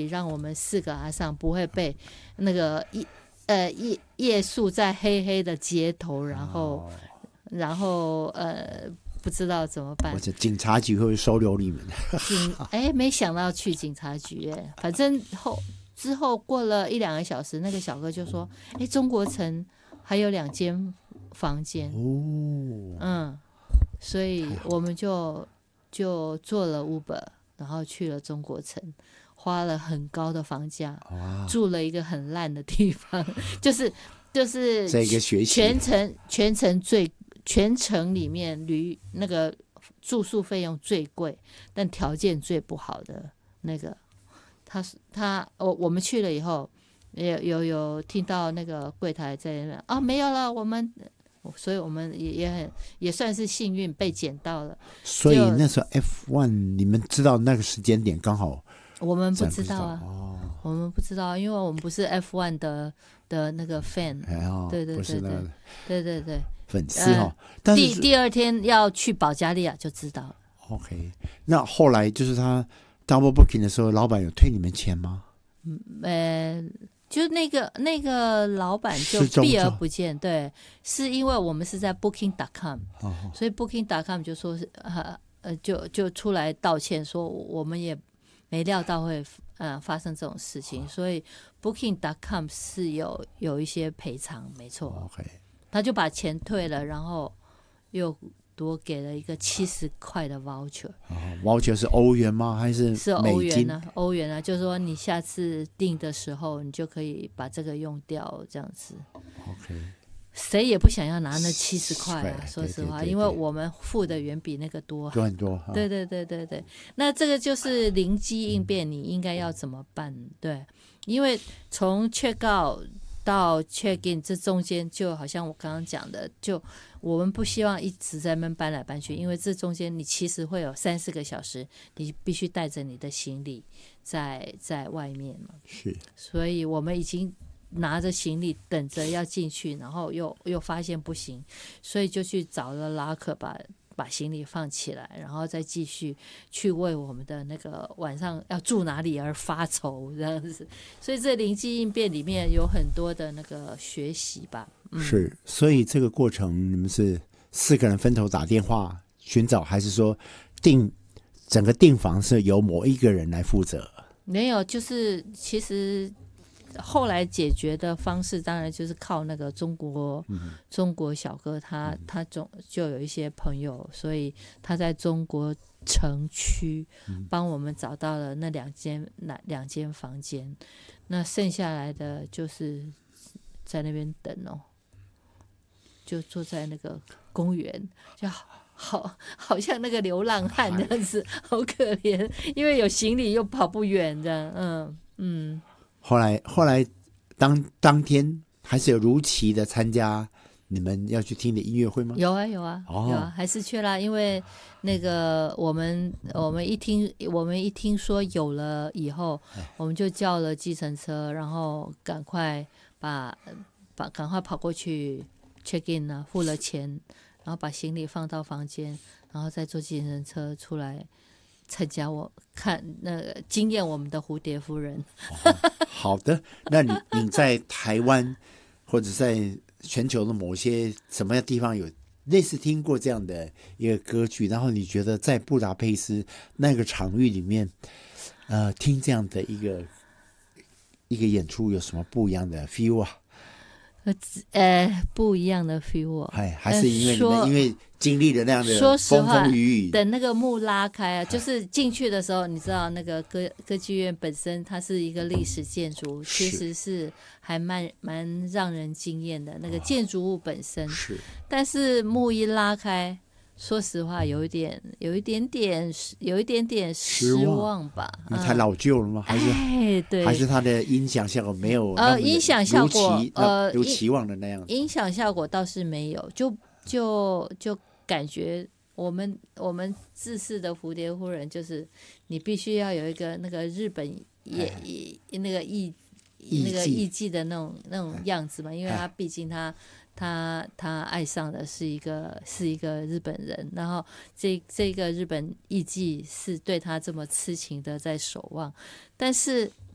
让我们4个阿桑不会被那个夜宿在黑黑的街头，然后不知道怎么办。 或者警察局会收留你们？ 没想到去警察局反正之后过了1-2个小时，那个小哥就说：“中国城还有2间房间。”所以我们就坐了 Uber， 然后去了中国城。花了很高的房价，住了一个很烂的地方，就是这个学期全程里面那个住宿费用最贵，但条件最不好的那个。我们去了以后，有听到那个柜台在那边没有了，所以我们也算是幸运被捡到了。 所以那时候 F1 你们知道那个时间点刚好。 我们不知道我们不知道，因为我们不是 F1 的那个 fan，对对对， 粉丝但是第2天要去保加利亚就知道了。 OK， 那后来就是他 double booking 的时候，老板有退你们钱吗？ 就那个老板就避而不见，对，是因为我们是在 Booking.com，所以 Booking.com 就说是就出来道歉，说我们也没料到会发生这种事情，所以 Booking.com 是有一些赔偿，没错。 OK， 他就把钱退了，然后又多给了一个70块的 voucher。voucher 是欧元吗？还是美金？ 欧元啊，就是说你下次订的时候，你就可以把这个用掉，这样子。 OK。 谁也不想要拿那70块啊，说实话，因为我们付的远比那个多很多。 对，那这个就是灵机应变，你应该要怎么办？对，因为从 check out 到 check in 这中间，就好像我刚刚讲的，就我们不希望一直在那边搬来搬去，因为这中间你其实会有3-4个小时，你必须带着你的行李在外面嘛。 是， 所以我们已经拿着行李等着要进去，然后又发现不行，所以就去找了拉克把行李放起来，然后再继续去为我们的那个晚上要住哪里而发愁这样子。所以这灵机应变里面有很多的那个学习吧。 是，所以这个过程你们是4个人分头打电话寻找，还是说整个订房是由某一个人来负责？ 没有，就是其实后来解决的方式当然就是靠那个中国小哥，他就有一些朋友，所以他在中国城区帮我们找到了那两间房间，那剩下来的就是在那边等就坐在那个公园，就好像那个流浪汉这样子，好可怜，因为有行李又跑不远这样。后来当天还是有如期的参加你们要去听的音乐会吗？ 有啊，还是去啦，因为那个我们一听说有了以后，我们就叫了计程车，然后赶快跑过去 check in 啊，付了钱，然后把行李放到房间，然后再坐计程车出来参加惊艳我们的蝴蝶夫人。 好的，那你在台湾或者在全球的某些什么地方有类似听过这样的一个歌剧，然后你觉得在布达佩斯那个场域里面听这样的一个演出有什么不一样的 feel 啊？ 不一样的 feel 还是因为你们因为经历了那样的风风雨雨， 等那个幕拉开啊，就是进去的时候，你知道那个歌剧院本身它是一个历史建筑，其实是还蛮让人惊艳的那个建筑物本身，但是幕一拉开，说实话有一点点失望吧。 因为太老旧了吗？还是对， 还是它的音响效果没有音响效果如期望的那样子。 音响效果倒是没有，就感觉我们制式的蝴蝶夫人就是你必须要有一个那个日本那个艺伎的那种样子嘛，因为他毕竟他爱上的是一个日本人，然后这个日本艺伎是对他这么痴情的在守望，但是